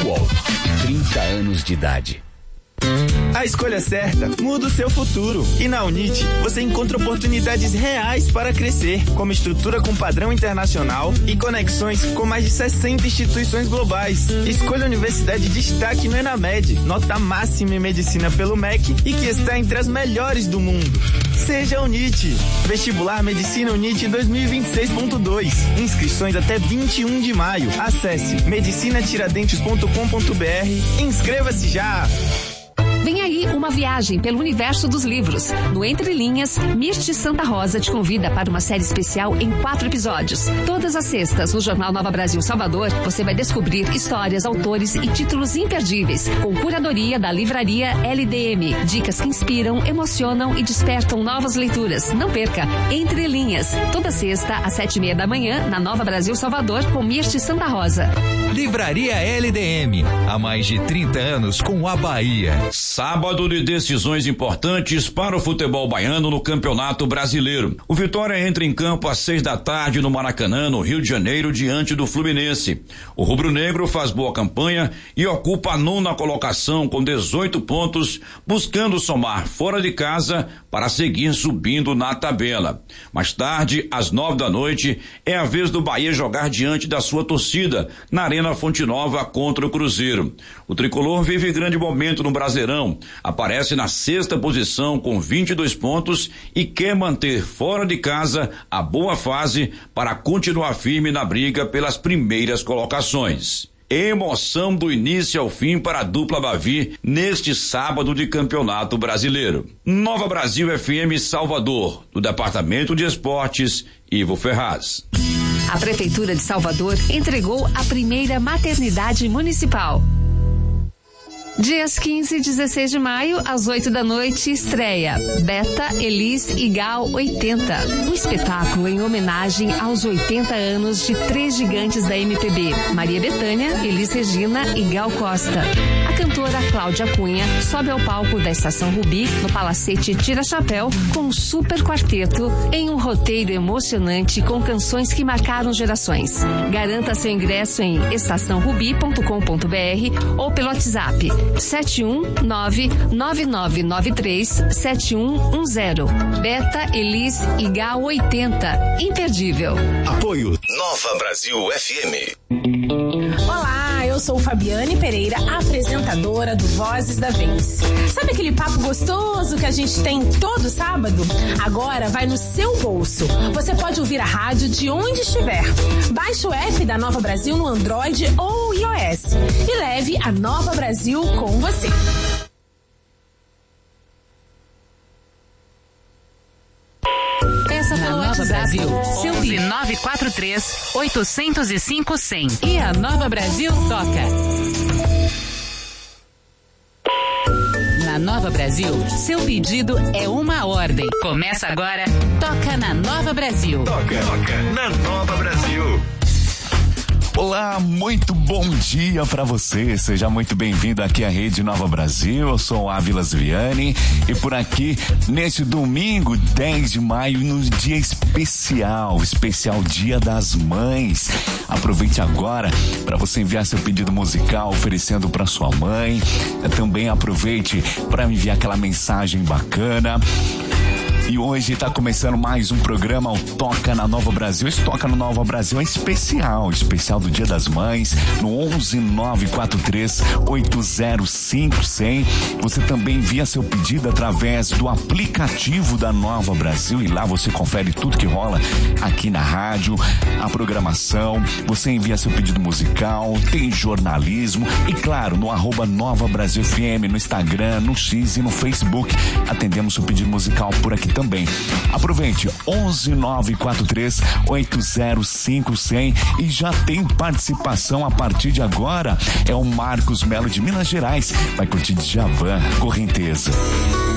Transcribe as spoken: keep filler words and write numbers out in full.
UOL, trinta anos de idade. A escolha certa muda o seu futuro. E na Unite, você encontra oportunidades reais para crescer, como estrutura com padrão internacional e conexões com mais de sessenta instituições globais. Escolha a Universidade de Destaque no Enamed, nota máxima em medicina pelo M E C e que está entre as melhores do mundo. Seja Unite. Vestibular Medicina Unite dois mil e vinte e seis ponto dois. Inscrições até vinte e um de maio. Acesse medicina tiradentes ponto com ponto br e inscreva-se já. Vem aí uma viagem pelo universo dos livros. No Entre Linhas, Mirti Santa Rosa te convida para uma série especial em quatro episódios. Todas as sextas, no Jornal Nova Brasil Salvador, você vai descobrir histórias, autores e títulos imperdíveis, com curadoria da livraria L D M. Dicas que inspiram, emocionam e despertam novas leituras. Não perca, Entre Linhas, toda sexta às sete e meia da manhã, na Nova Brasil Salvador, com Mirti Santa Rosa. Livraria L D M, há mais de trinta anos com a Bahia. Sábado de decisões importantes para o futebol baiano no Campeonato Brasileiro. O Vitória entra em campo às seis da tarde no Maracanã, no Rio de Janeiro, diante do Fluminense. O rubro-negro faz boa campanha e ocupa a nona colocação com dezoito pontos, buscando somar fora de casa para seguir subindo na tabela. Mais tarde, às nove da noite, é a vez do Bahia jogar diante da sua torcida, na Arena Fonte Nova contra o Cruzeiro. O tricolor vive grande momento no Brasileirão. Aparece na sexta posição com vinte e dois pontos e quer manter fora de casa a boa fase para continuar firme na briga pelas primeiras colocações. Emoção do início ao fim para a dupla Bavi neste sábado de Campeonato Brasileiro. Nova Brasil F M Salvador, do Departamento de Esportes, Ivo Ferraz. A Prefeitura de Salvador entregou a primeira maternidade municipal. Dias quinze e dezesseis de maio, às oito da noite, estreia Beta, Elis e Gal oitenta. Um espetáculo em homenagem aos oitenta anos de três gigantes da M P B, Maria Bethânia, Elis Regina e Gal Costa. A cantora Cláudia Cunha sobe ao palco da Estação Rubi, no Palacete Tira Chapéu, com um super quarteto em um roteiro emocionante com canções que marcaram gerações. Garanta seu ingresso em estação rubi ponto com ponto br ou pelo WhatsApp sete um nove nove nove nove três sete um um zero. Beta, Elis e Gal oitenta. Imperdível. Apoio Nova Brasil F M. Olá, eu sou Fabiane Pereira, apresentadora do Vozes da Vence. Sabe aquele papo gostoso que a gente tem todo sábado? Agora vai no seu bolso. Você pode ouvir a rádio de onde estiver. Baixe o app da Nova Brasil no Android ou iOS e leve a Nova Brasil com você. Peça pelo Nova Brasil, seu onze nove quatro três oito zero cinco cem. E a Nova Brasil toca. Na Nova Brasil, seu pedido é uma ordem. Começa agora, toca na Nova Brasil. Toca, toca na Nova Brasil. Olá, muito bom dia para você. Seja muito bem-vindo aqui à Rede Nova Brasil. Eu sou o Ávilas Viane e por aqui, neste domingo, dez de maio, no dia especial, especial Dia das Mães. Aproveite agora para você enviar seu pedido musical oferecendo para sua mãe. Também aproveite para enviar aquela mensagem bacana. E hoje está começando mais um programa, o Toca na Nova Brasil. Esse Toca na Nova Brasil é especial, especial do Dia das Mães, no onze nove quatro três oito zero cinco zero zero. Você também envia seu pedido através do aplicativo da Nova Brasil e lá você confere tudo que rola aqui na rádio, a programação. Você envia seu pedido musical, tem jornalismo e claro, no arroba Nova Brasil F M, no Instagram, no X e no Facebook. Atendemos seu pedido musical por aqui também. Aproveite onze nove quatro três oito zero cinco zero zero e já tem participação a partir de agora. É o Marcos Melo de Minas Gerais. Vai curtir Djavan, Correnteza.